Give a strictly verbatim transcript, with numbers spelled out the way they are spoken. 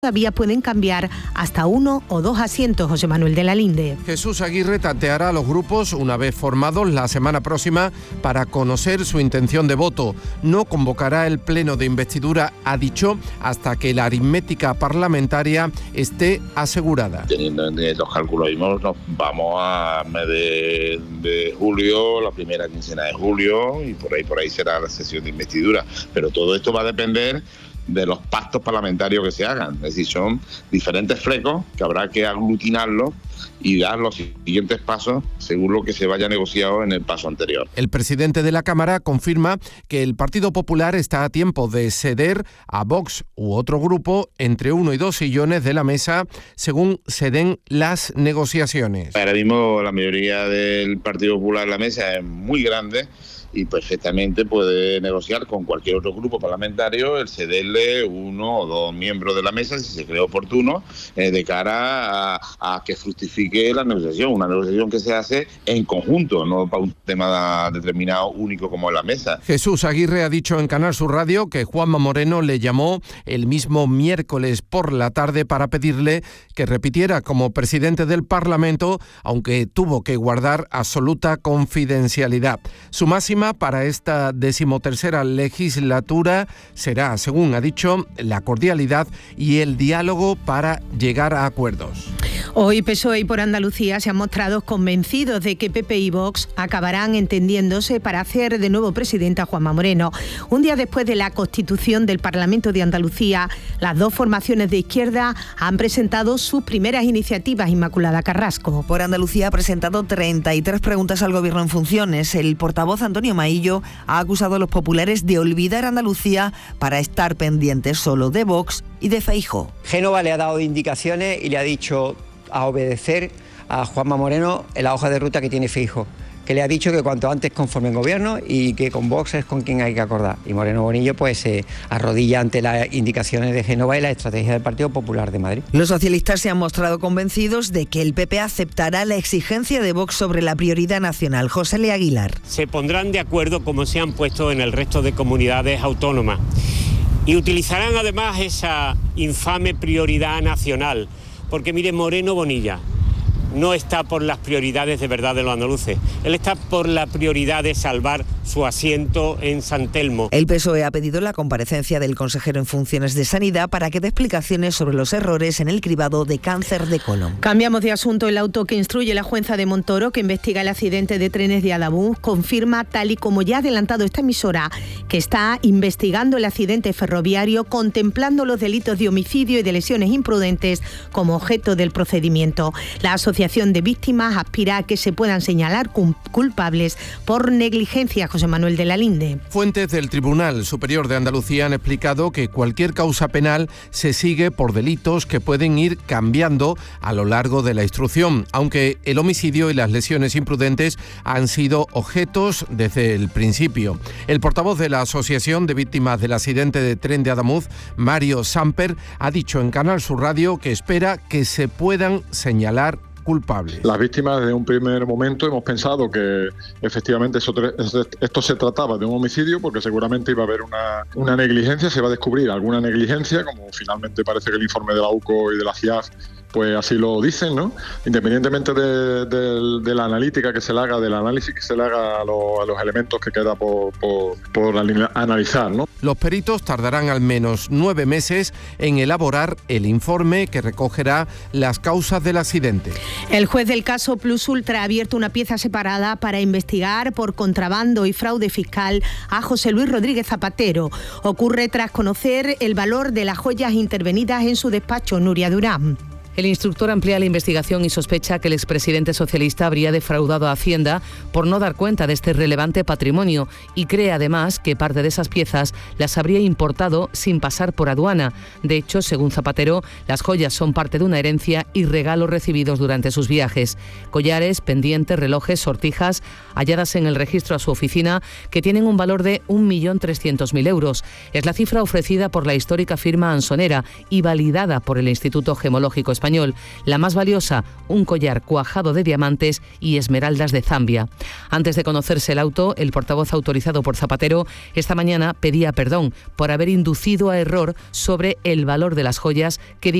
todavía pueden cambiar hasta uno o dos asientos, José Manuel de la Linde. Jesús Aguirre tanteará a los grupos una vez formados la semana próxima para conocer su intención de voto. No convocará el pleno de investidura, ha dicho, hasta que la aritmética parlamentaria esté asegurada. Teniendo en los cálculos mismos, nos vamos a mes de, de julio, la primera quincena de julio, y por ahí por ahí será la sesión de investidura. Pero todo esto va a depender de los pactos parlamentarios que se hagan. Es decir, son diferentes flecos que habrá que aglutinarlos y dar los siguientes pasos según lo que se vaya negociado en el paso anterior. El presidente de la Cámara confirma que el Partido Popular está a tiempo de ceder a Vox u otro grupo entre uno y dos sillones de la mesa según se den las negociaciones. Ahora mismo la mayoría del Partido Popular en la mesa es muy grande y perfectamente puede negociar con cualquier otro grupo parlamentario el cederle uno o dos miembros de la mesa si se cree oportuno eh, de cara a, a que fructifique la negociación, una negociación que se hace en conjunto, no para un tema determinado único como en la mesa. Jesús Aguirre ha dicho en Canal Sur Radio que Juanma Moreno le llamó el mismo miércoles por la tarde para pedirle que repitiera como presidente del Parlamento, aunque tuvo que guardar absoluta confidencialidad. Su máxima para esta decimotercera legislatura será, según ha dicho, la cordialidad y el diálogo para llegar a acuerdos. Hoy P S O E y por Andalucía se han mostrado convencidos de que P P y Vox acabarán entendiéndose para hacer de nuevo presidente a Juanma Moreno. Un día después de la constitución del Parlamento de Andalucía, las dos formaciones de izquierda han presentado sus primeras iniciativas. Inmaculada Carrasco. Por Andalucía ha presentado treinta y tres preguntas al Gobierno en funciones. El portavoz Antonio Maillo ha acusado a los populares de olvidar Andalucía para estar pendientes solo de Vox y de Feijóo. Génova le ha dado indicaciones y le ha dicho a obedecer a Juanma Moreno en la hoja de ruta que tiene Feijóo, que le ha dicho que cuanto antes conformen gobierno y que con Vox es con quien hay que acordar. Y Moreno Bonillo pues se eh, arrodilla ante las indicaciones de Génova y la estrategia del Partido Popular de Madrid. Los socialistas se han mostrado convencidos de que el P P aceptará la exigencia de Vox sobre la prioridad nacional. José Le Aguilar. Se pondrán de acuerdo como se han puesto en el resto de comunidades autónomas y utilizarán además esa infame prioridad nacional, porque mire, Moreno Bonilla no está por las prioridades de verdad de los andaluces, él está por la prioridad de salvar su asiento en San Telmo. El P S O E ha pedido la comparecencia del consejero en funciones de Sanidad para que dé explicaciones sobre los errores en el cribado de cáncer de colon. Cambiamos de asunto. El auto que instruye la jueza de Montoro, que investiga el accidente de trenes de Adabuz, confirma, tal y como ya ha adelantado esta emisora, que está investigando el accidente ferroviario, contemplando los delitos de homicidio y de lesiones imprudentes como objeto del procedimiento. La asociación de víctimas aspira a que se puedan señalar culpables por negligencia. José Manuel de la Linde. Fuentes del Tribunal Superior de Andalucía han explicado que cualquier causa penal se sigue por delitos que pueden ir cambiando a lo largo de la instrucción, aunque el homicidio y las lesiones imprudentes han sido objetos desde el principio. El portavoz de la Asociación de Víctimas del Accidente de Tren de Adamuz, Mario Samper, ha dicho en Canal Sur Radio que espera que se puedan señalar culpables. Las víctimas desde un primer momento hemos pensado que efectivamente eso, esto se trataba de un homicidio porque seguramente iba a haber una, una negligencia, se va a descubrir alguna negligencia, como finalmente parece que el informe de la U C O y de la C I A F pues así lo dicen, ¿no? Independientemente de, de, de la analítica que se le haga, del análisis que se le haga a, lo, a los elementos que queda por, por, por analizar, ¿no? Los peritos tardarán al menos nueve meses en elaborar el informe que recogerá las causas del accidente. El juez del caso Plus Ultra ha abierto una pieza separada para investigar por contrabando y fraude fiscal a José Luis Rodríguez Zapatero. Ocurre tras conocer el valor de las joyas intervenidas en su despacho. Nuria Durán. El instructor amplía la investigación y sospecha que el expresidente socialista habría defraudado a Hacienda por no dar cuenta de este relevante patrimonio y cree además que parte de esas piezas las habría importado sin pasar por aduana. De hecho, según Zapatero, las joyas son parte de una herencia y regalos recibidos durante sus viajes. Collares, pendientes, relojes, sortijas, halladas en el registro a su oficina, que tienen un valor de un millón trescientos mil euros. Es la cifra ofrecida por la histórica firma Ansonera y validada por el Instituto Gemológico Español. español. La más valiosa, un collar cuajado de diamantes y esmeraldas de Zambia. Antes de conocerse el auto, el portavoz autorizado por Zapatero esta mañana pedía perdón por haber inducido a error sobre el valor de las joyas que